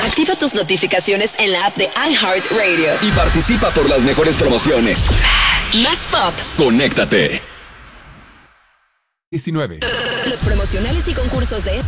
Activa tus notificaciones en la app de iHeartRadio. Y participa por las mejores promociones. Más pop. Conéctate. 19. Los promocionales y concursos de